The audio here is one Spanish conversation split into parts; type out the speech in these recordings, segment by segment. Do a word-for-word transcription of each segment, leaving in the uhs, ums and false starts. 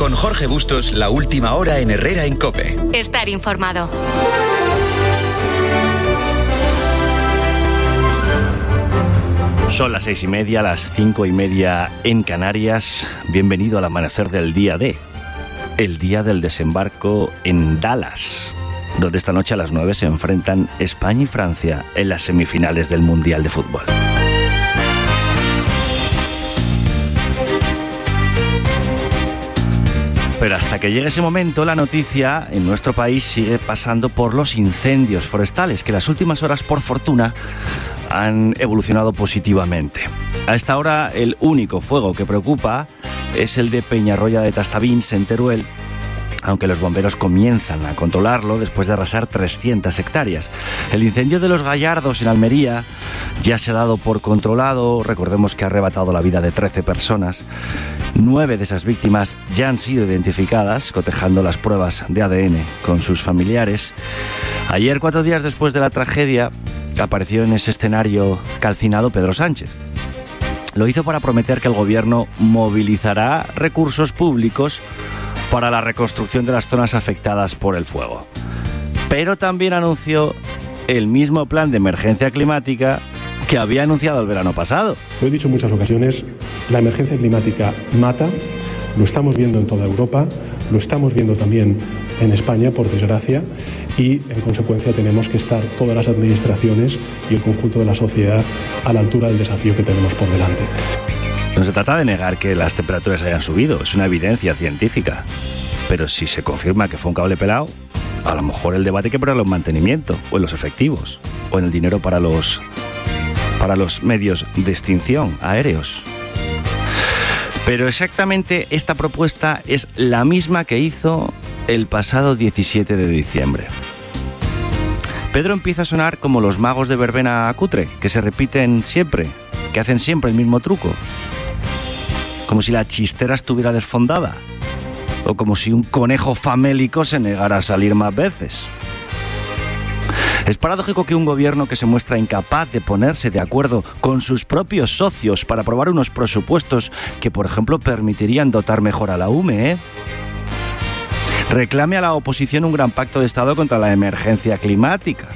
Con Jorge Bustos, la última hora en Herrera en COPE. Estar informado. Son las seis y media, las cinco y media en Canarias. Bienvenido al amanecer del día D, el día del desembarco en Dallas, donde esta noche a las nueve se enfrentan España y Francia en las semifinales del Mundial de Fútbol. Pero hasta que llegue ese momento, la noticia en nuestro país sigue pasando por los incendios forestales, que las últimas horas, por fortuna, han evolucionado positivamente. A esta hora, el único fuego que preocupa es el de Peñarroya de Tastavins, en Teruel, aunque los bomberos comienzan a controlarlo después de arrasar trescientas hectáreas. El incendio de Los Gallardos, en Almería, ya se ha dado por controlado. Recordemos que ha arrebatado la vida de trece personas. Nueve de esas víctimas ya han sido identificadas, cotejando las pruebas de A D N con sus familiares. Ayer, cuatro días después de la tragedia, apareció en ese escenario calcinado Pedro Sánchez. Lo hizo para prometer que el gobierno movilizará recursos públicos para la reconstrucción de las zonas afectadas por el fuego. Pero también anunció el mismo plan de emergencia climática que había anunciado el verano pasado. Lo he dicho en muchas ocasiones, la emergencia climática mata, lo estamos viendo en toda Europa, lo estamos viendo también en España, por desgracia, y en consecuencia tenemos que estar todas las administraciones y el conjunto de la sociedad a la altura del desafío que tenemos por delante. No se trata de negar que las temperaturas hayan subido, es una evidencia científica. Pero si se confirma que fue un cable pelado, a lo mejor el debate hay que ponerlo en mantenimiento, o en los efectivos, o en el dinero para los, para los medios de extinción aéreos. Pero exactamente esta propuesta es la misma que hizo el pasado diecisiete de diciembre. Pedro empieza a sonar como los magos de verbena cutre, que se repiten siempre, que hacen siempre el mismo truco. Como si la chistera estuviera desfondada, o como si un conejo famélico se negara a salir más veces. Es paradójico que un gobierno que se muestra incapaz de ponerse de acuerdo con sus propios socios para aprobar unos presupuestos que, por ejemplo, permitirían dotar mejor a la U M E, reclame a la oposición un gran pacto de Estado contra la emergencia climática.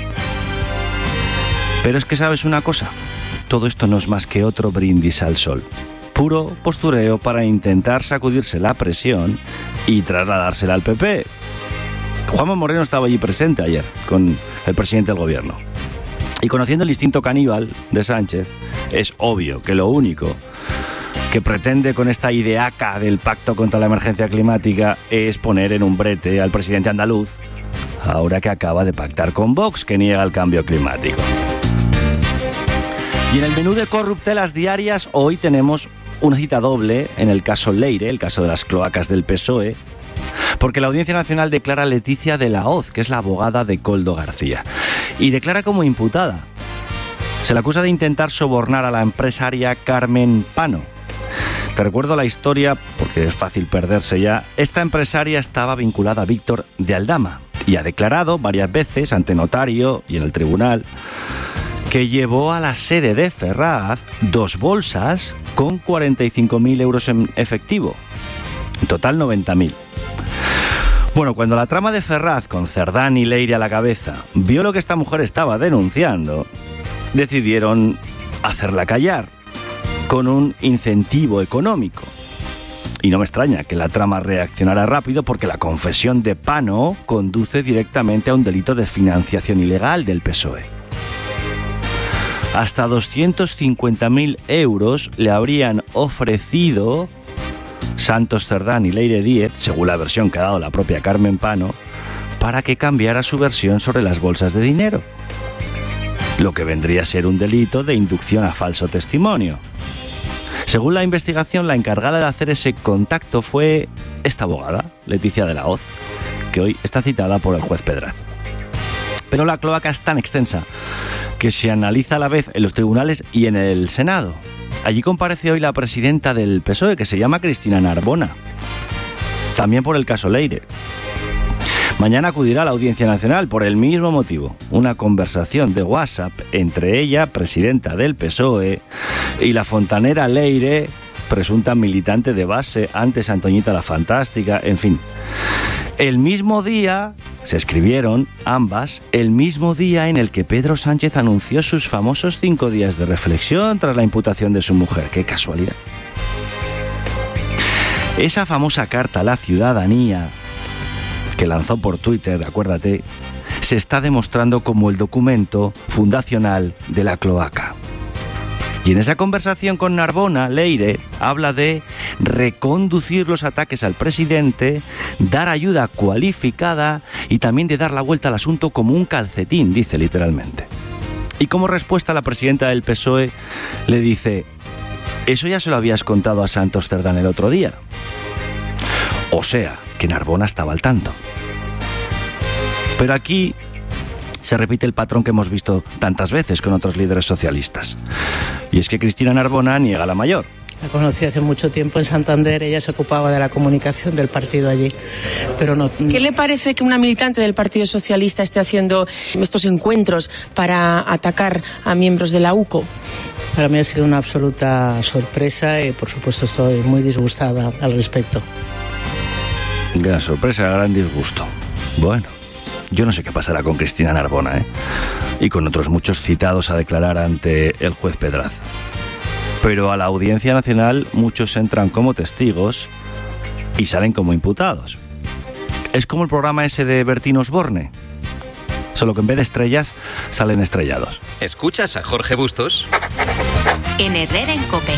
Pero es que, ¿sabes una cosa? Todo esto no es más que otro brindis al sol. Puro postureo para intentar sacudirse la presión y trasladársela al P P. Juanma Moreno estaba allí presente ayer con el presidente del gobierno. Y conociendo el instinto caníbal de Sánchez, es obvio que lo único que pretende con esta ideaca del pacto contra la emergencia climática es poner en un brete al presidente andaluz, ahora que acaba de pactar con Vox, que niega el cambio climático. Y en el menú de corruptelas diarias, hoy tenemos una cita doble en el caso Leire, el caso de las cloacas del P S O E, porque la Audiencia Nacional declara a Leticia de la Hoz, que es la abogada de Koldo García, y declara como imputada. Se le acusa de intentar sobornar a la empresaria Carmen Pano. Te recuerdo la historia, porque es fácil perderse ya. Esta empresaria estaba vinculada a Víctor de Aldama y ha declarado varias veces ante notario y en el tribunal que llevó a la sede de Ferraz dos bolsas con cuarenta y cinco mil euros en efectivo. En total noventa mil. Bueno, cuando la trama de Ferraz, con Cerdán y Leire a la cabeza, vio lo que esta mujer estaba denunciando, decidieron hacerla callar con un incentivo económico. Y no me extraña que la trama reaccionara rápido, porque la confesión de Pano conduce directamente a un delito de financiación ilegal del P S O E. Hasta doscientos cincuenta mil euros le habrían ofrecido Santos Cerdán y Leire Díez, según la versión que ha dado la propia Carmen Pano, para que cambiara su versión sobre las bolsas de dinero, lo que vendría a ser un delito de inducción a falso testimonio. Según la investigación, la encargada de hacer ese contacto fue esta abogada, Leticia de la Hoz, que hoy está citada por el juez Pedraz. Pero la cloaca es tan extensa que se analiza a la vez en los tribunales y en el Senado. Allí comparece hoy la presidenta del P S O E, que se llama Cristina Narbona, también por el caso Leire. Mañana acudirá a la Audiencia Nacional por el mismo motivo, una conversación de WhatsApp entre ella, presidenta del P S O E, y la fontanera Leire, presunta militante de base, antes Antoñita la Fantástica, en fin. El mismo día, se escribieron ambas, el mismo día en el que Pedro Sánchez anunció sus famosos cinco días de reflexión tras la imputación de su mujer. ¡Qué casualidad! Esa famosa carta a la ciudadanía que lanzó por Twitter, acuérdate, se está demostrando como el documento fundacional de la cloaca. Y en esa conversación con Narbona, Leire habla de reconducir los ataques al presidente, dar ayuda cualificada y también de dar la vuelta al asunto como un calcetín, dice literalmente. Y como respuesta, la presidenta del P S O E le dice: eso ya se lo habías contado a Santos Cerdán el otro día. O sea, que Narbona estaba al tanto. Pero aquí se repite el patrón que hemos visto tantas veces con otros líderes socialistas. Y es que Cristina Narbona niega la mayor. La conocí hace mucho tiempo en Santander, ella se ocupaba de la comunicación del partido allí. Pero no... ¿Qué le parece que una militante del Partido Socialista esté haciendo estos encuentros para atacar a miembros de la U C O? Para mí ha sido una absoluta sorpresa y por supuesto estoy muy disgustada al respecto. Gran sorpresa, gran disgusto. Bueno, yo no sé qué pasará con Cristina Narbona, ¿eh? Y con otros muchos citados a declarar ante el juez Pedraza. Pero a la Audiencia Nacional muchos entran como testigos y salen como imputados. Es como el programa ese de Bertín Osborne, solo que en vez de estrellas salen estrellados. ¿Escuchas a Jorge Bustos? En Herrera en COPE.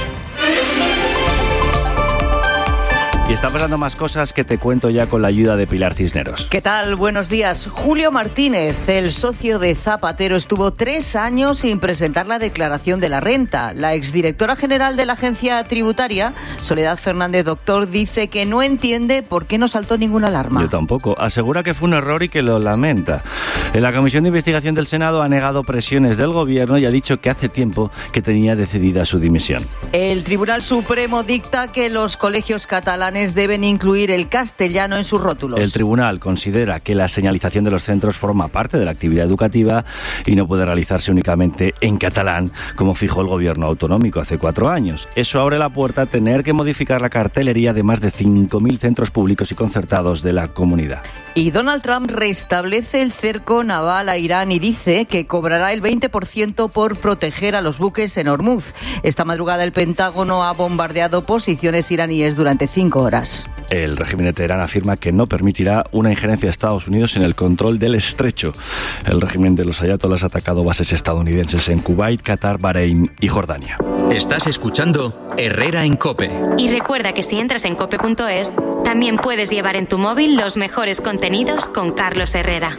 Y está pasando más cosas que te cuento ya con la ayuda de Pilar Cisneros. ¿Qué tal? Buenos días. Julio Martínez, el socio de Zapatero, estuvo tres años sin presentar la declaración de la renta. La exdirectora general de la agencia tributaria, Soledad Fernández Doctor, dice que no entiende por qué no saltó ninguna alarma. Yo tampoco. Asegura que fue un error y que lo lamenta. En la Comisión de Investigación del Senado ha negado presiones del Gobierno y ha dicho que hace tiempo que tenía decidida su dimisión. El Tribunal Supremo dicta que los colegios catalanes deben incluir el castellano en sus rótulos. El tribunal considera que la señalización de los centros forma parte de la actividad educativa y no puede realizarse únicamente en catalán, como fijó el gobierno autonómico hace cuatro años. Eso abre la puerta a tener que modificar la cartelería de más de cinco mil centros públicos y concertados de la comunidad. Y Donald Trump restablece el cerco naval a Irán y dice que cobrará el veinte por ciento por proteger a los buques en Hormuz. Esta madrugada el Pentágono ha bombardeado posiciones iraníes durante cinco horas. El régimen de Teherán afirma que no permitirá una injerencia de Estados Unidos en el control del estrecho. El régimen de los ayatolás ha atacado bases estadounidenses en Kuwait, Qatar, Bahrein y Jordania. Estás escuchando Herrera en COPE. Y recuerda que si entras en cope punto es, también puedes llevar en tu móvil los mejores contenidos con Carlos Herrera.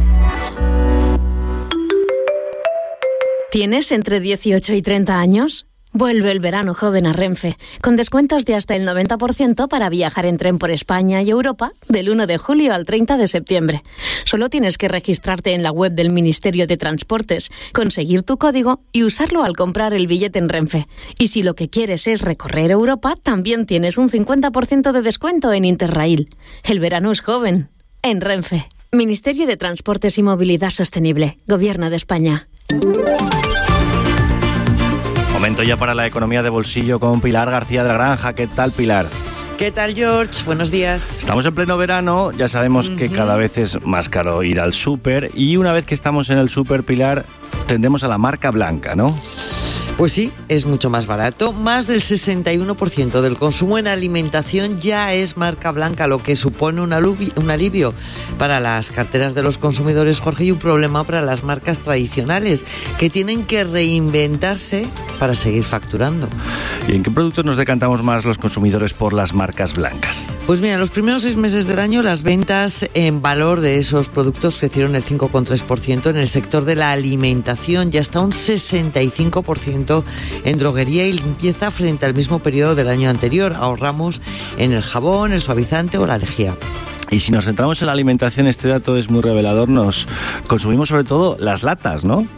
¿Tienes entre dieciocho y treinta años? Vuelve el verano joven a Renfe, con descuentos de hasta el noventa por ciento para viajar en tren por España y Europa del uno de julio al treinta de septiembre. Solo tienes que registrarte en la web del Ministerio de Transportes, conseguir tu código y usarlo al comprar el billete en Renfe. Y si lo que quieres es recorrer Europa, también tienes un cincuenta por ciento de descuento en Interrail. El verano es joven. En Renfe. Ministerio de Transportes y Movilidad Sostenible. Gobierno de España. Momento ya para la economía de bolsillo con Pilar García de la Granja. ¿Qué tal, Pilar? ¿Qué tal, George? Buenos días. Estamos en pleno verano, ya sabemos uh-huh. que cada vez es más caro ir al súper y una vez que estamos en el súper, Pilar, tendemos a la marca blanca, ¿no? Pues sí, es mucho más barato. Más del sesenta y uno por ciento del consumo en alimentación ya es marca blanca, lo que supone un alivio, un alivio para las carteras de los consumidores, Jorge, y un problema para las marcas tradicionales, que tienen que reinventarse para seguir facturando. ¿Y en qué productos nos decantamos más los consumidores por las marcas blancas? Pues mira, en los primeros seis meses del año las ventas en valor de esos productos crecieron el cinco coma tres por ciento en el sector de la alimentación y hasta un sesenta y cinco por ciento en droguería y limpieza frente al mismo periodo del año anterior. Ahorramos en el jabón, el suavizante o la lejía. Y si nos centramos en la alimentación, este dato es muy revelador. Nos consumimos sobre todo las latas, ¿no?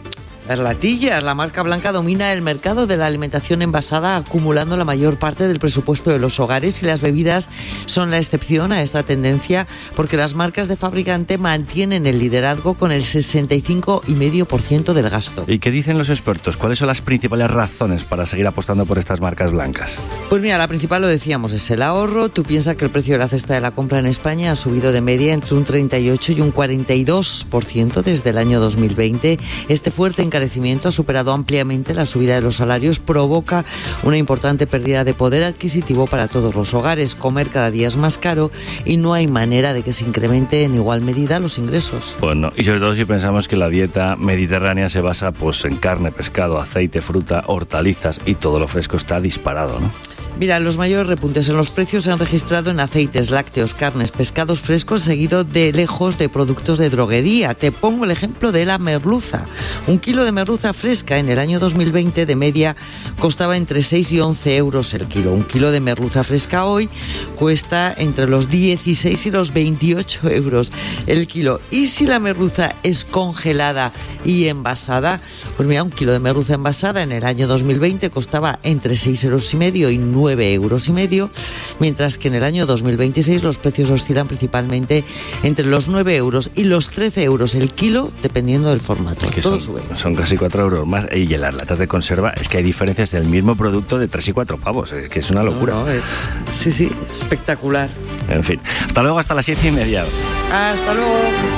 Las latillas. La marca Blanca domina el mercado de la alimentación envasada, acumulando la mayor parte del presupuesto de los hogares, y las bebidas son la excepción a esta tendencia, porque las marcas de fabricante mantienen el liderazgo con el sesenta y cinco coma cinco por ciento del gasto. ¿Y qué dicen los expertos? ¿Cuáles son las principales razones para seguir apostando por estas marcas blancas? Pues mira, la principal, lo decíamos, es el ahorro. Tú piensas que el precio de la cesta de la compra en España ha subido de media entre un treinta y ocho y un cuarenta y dos por ciento desde el año dos mil veinte. Este fuerte encarecimiento ha superado ampliamente la subida de los salarios, provoca una importante pérdida de poder adquisitivo para todos los hogares. Comer cada día es más caro y no hay manera de que se incremente en igual medida los ingresos. Bueno, y sobre todo si pensamos que la dieta mediterránea se basa pues en carne, pescado, aceite, fruta, hortalizas, y todo lo fresco está disparado, ¿no? Mira, los mayores repuntes en los precios se han registrado en aceites, lácteos, carnes, pescados frescos, seguido de lejos de productos de droguería. Te pongo el ejemplo de la merluza. Un kilo de merluza fresca en el año dos mil veinte de media costaba entre seis y once euros el kilo. Un kilo de merluza fresca hoy cuesta entre los dieciséis y los veintiocho euros el kilo. Y si la merluza es congelada y envasada, pues mira, un kilo de merluza envasada en el año dos mil veinte costaba entre seis euros y medio y nueve euros y medio, mientras que en el año dos mil veintiséis los precios oscilan principalmente entre los nueve euros y los trece euros el kilo, dependiendo del formato. Que Todo son, sube. Son casi cuatro euros más. Y en las latas de conserva es que hay diferencias del mismo producto de tres y cuatro pavos, es que es una locura. No, no, es, sí, sí, espectacular. En fin, hasta luego, hasta las siete y media. Hasta luego.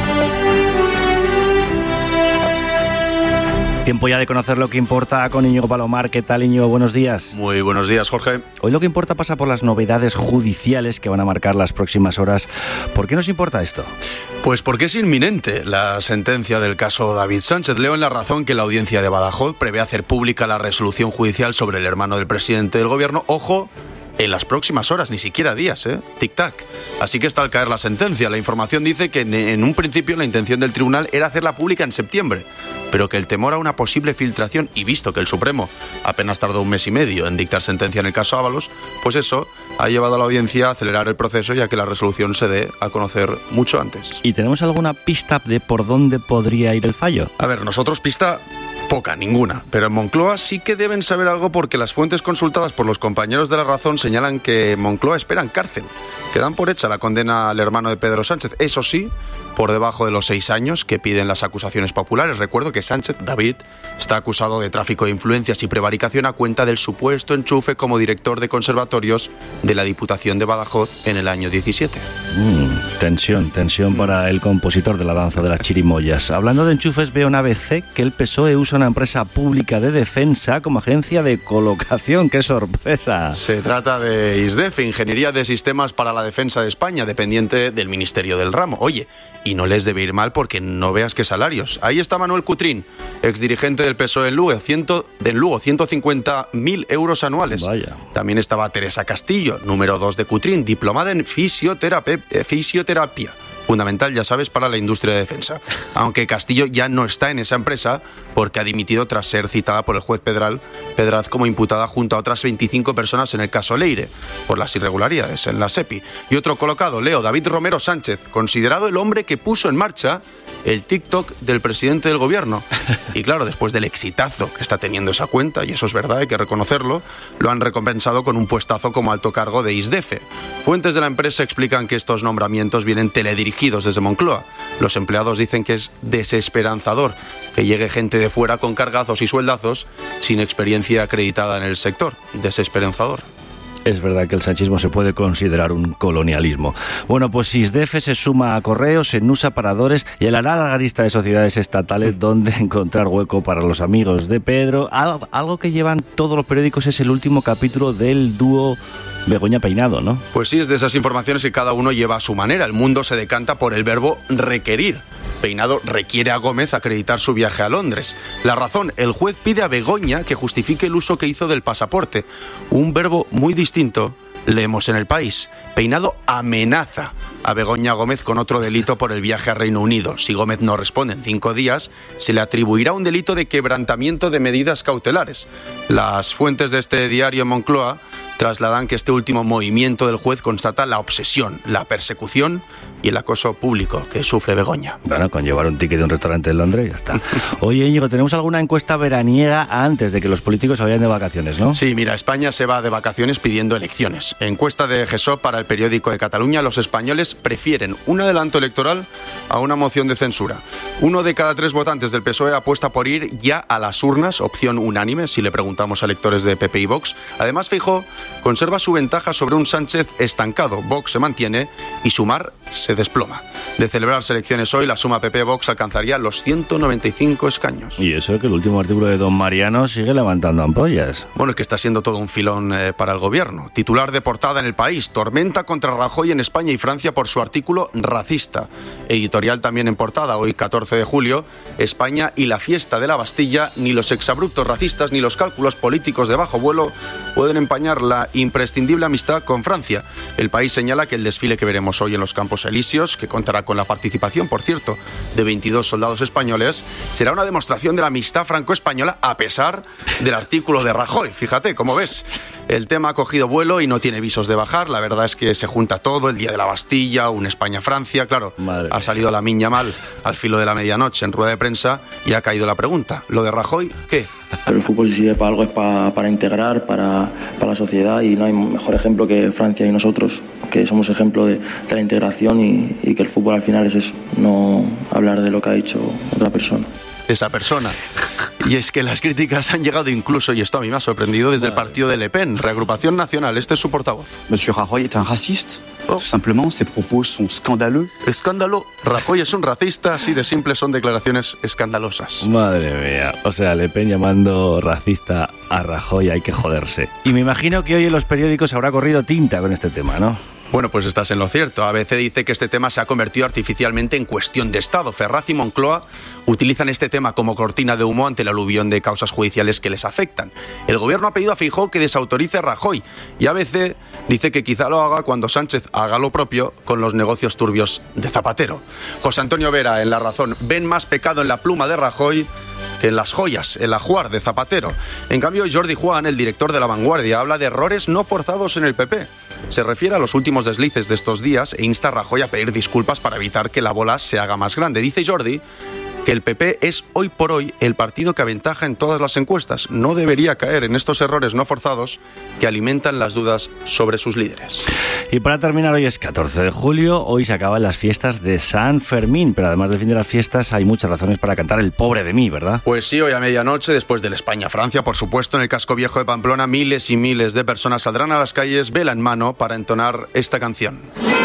Tiempo ya de conocer lo que importa con Íñigo Palomar. ¿Qué tal, Íñigo? Buenos días. Muy buenos días, Jorge. Hoy lo que importa pasa por las novedades judiciales que van a marcar las próximas horas. ¿Por qué nos importa esto? Pues porque es inminente la sentencia del caso David Sánchez. Leo en La Razón que la audiencia de Badajoz prevé hacer pública la resolución judicial sobre el hermano del presidente del gobierno. Ojo, en las próximas horas, ni siquiera días, ¿eh? Tic-tac. Así que está al caer la sentencia. La información dice que en un principio la intención del tribunal era hacerla pública en septiembre, pero que el temor a una posible filtración, y visto que el Supremo apenas tardó un mes y medio en dictar sentencia en el caso Ábalos, pues eso ha llevado a la audiencia a acelerar el proceso y a que la resolución se dé a conocer mucho antes. ¿Y tenemos alguna pista de por dónde podría ir el fallo? A ver, nosotros pista... poca, ninguna. Pero en Moncloa sí que deben saber algo, porque las fuentes consultadas por los compañeros de La Razón señalan que en Moncloa esperan cárcel, que dan por hecha la condena al hermano de Pedro Sánchez. Eso sí, por debajo de los seis años que piden las acusaciones populares. Recuerdo que Sánchez, David, está acusado de tráfico de influencias y prevaricación a cuenta del supuesto enchufe como director de conservatorios de la Diputación de Badajoz en el año diecisiete. Mm, tensión, tensión para el compositor de la danza de las chirimoyas. Hablando de enchufes, veo en A B C que el P S O E usa una empresa pública de defensa como agencia de colocación. ¡Qué sorpresa! Se trata de ISDEF, Ingeniería de Sistemas para la Defensa de España, dependiente del Ministerio del Ramo. Oye, y no les debe ir mal, porque no veas qué salarios. Ahí está Manuel Cutrín, exdirigente del P S O E en Lugo, ciento, de Lugo, ciento cincuenta mil euros anuales. Vaya. También estaba Teresa Castillo, número dos de Cutrín, diplomada en fisioterapia, eh, fisioterapia. Fundamental, ya sabes, para la industria de defensa. Aunque Castillo ya no está en esa empresa porque ha dimitido tras ser citada por el juez Pedral, Pedraz como imputada junto a otras veinticinco personas en el caso Leire, por las irregularidades en la SEPI. Y otro colocado, Leo, David Romero Sánchez, considerado el hombre que puso en marcha el TikTok del presidente del gobierno. Y claro, después del exitazo que está teniendo esa cuenta, y eso es verdad, hay que reconocerlo, lo han recompensado con un puestazo como alto cargo de ISDEFE. Fuentes de la empresa explican que estos nombramientos vienen teledirigidos desde Moncloa. Los empleados dicen que es desesperanzador que llegue gente de fuera con cargazos y sueldazos sin experiencia acreditada en el sector. Desesperanzador. Es verdad que el sanchismo se puede considerar un colonialismo. Bueno, pues ISDEFE se suma a Correos, Enusa, Paradores y a la larga lista de sociedades estatales donde encontrar hueco para los amigos de Pedro. Algo, algo que llevan todos los periódicos es el último capítulo del dúo Begoña Peinado, ¿no? Pues sí, es de esas informaciones que cada uno lleva a su manera. El mundo se decanta por el verbo requerir. Peinado requiere a Gómez acreditar su viaje a Londres. La Razón, el juez pide a Begoña que justifique el uso que hizo del pasaporte. Un verbo muy distinto, leemos en El País. Peinado amenaza a Begoña Gómez con otro delito por el viaje a Reino Unido. Si Gómez no responde en cinco días, se le atribuirá un delito de quebrantamiento de medidas cautelares. Las fuentes de este diario en Moncloa trasladan que este último movimiento del juez constata la obsesión, la persecución y el acoso público que sufre Begoña. Bueno, con llevar un ticket de un restaurante en Londres ya está. Oye, Íñigo, tenemos alguna encuesta veraniega antes de que los políticos se vayan de vacaciones, ¿no? Sí, mira, España se va de vacaciones pidiendo elecciones. Encuesta de GESOP para el periódico de Cataluña, los españoles prefieren un adelanto electoral a una moción de censura. Uno de cada tres votantes del P S O E apuesta por ir ya a las urnas, opción unánime, si le preguntamos a electores de P P y Vox. Además, Feijóo conserva su ventaja sobre un Sánchez estancado. Vox se mantiene y Sumar se desploma. De celebrarse elecciones hoy, la suma P P-Vox alcanzaría los ciento noventa y cinco escaños. Y eso es que el último artículo de Don Mariano sigue levantando ampollas. Bueno, es que está siendo todo un filón eh, para el gobierno. Titular de portada en El País: tormenta contra Rajoy en España y Francia por su artículo racista. Editorial también en portada, hoy catorce de julio, España y la fiesta de la Bastilla. Ni los exabruptos racistas ni los cálculos políticos de bajo vuelo pueden empañar la imprescindible amistad con Francia. El País señala que el desfile que veremos hoy en los Campos Elíseos, que contará con la participación, por cierto, de veintidós soldados españoles, será una demostración de la amistad franco-española a pesar del artículo de Rajoy. Fíjate, como ves, el tema ha cogido vuelo y no tiene visos de bajar. La verdad es que se junta todo, el día de la Bastilla, un España-Francia, claro, Madre ha salido la miña mal al filo de la medianoche en rueda de prensa y ha caído la pregunta. ¿Lo de Rajoy qué? Pero el fútbol si sirve para algo es para, para integrar, para, para la sociedad, y no hay mejor ejemplo que Francia y nosotros, que somos ejemplo de, de la integración y, y que el fútbol al final es eso, no hablar de lo que ha dicho otra persona. Esa persona. Y es que las críticas han llegado incluso, y esto a mí me ha sorprendido, desde el partido de Le Pen, Reagrupación Nacional. Este es su portavoz. Monsieur Rajoy est un raciste. Oh. Tout simplement, ses propos sont scandaleux. Escándalo. Rajoy es un racista, así de simple, son declaraciones escandalosas. Madre mía. O sea, Le Pen llamando racista a Rajoy, hay que joderse. Y me imagino que hoy en los periódicos habrá corrido tinta con este tema, ¿no? Bueno, pues estás en lo cierto. A B C dice que este tema se ha convertido artificialmente en cuestión de Estado. Ferraz y Moncloa utilizan este tema como cortina de humo ante el aluvión de causas judiciales que les afectan. El gobierno ha pedido a Feijóo que desautorice a Rajoy y A B C dice que quizá lo haga cuando Sánchez haga lo propio con los negocios turbios de Zapatero. José Antonio Vera, en La Razón, ven más pecado en la pluma de Rajoy que en las joyas, el ajuar de Zapatero. En cambio, Jordi Juan, el director de La Vanguardia, habla de errores no forzados en el P P. Se refiere a los últimos deslices de estos días e insta a Rajoy a pedir disculpas para evitar que la bola se haga más grande. Dice Jordi que el P P es hoy por hoy el partido que aventaja en todas las encuestas. No debería caer en estos errores no forzados que alimentan las dudas sobre sus líderes. Y para terminar, hoy es catorce de julio, hoy se acaban las fiestas de San Fermín, pero además del fin de las fiestas hay muchas razones para cantar El pobre de mí, ¿verdad? Pues sí, hoy a medianoche, después del España-Francia, por supuesto, en el casco viejo de Pamplona, miles y miles de personas saldrán a las calles, vela en mano, para entonar esta canción.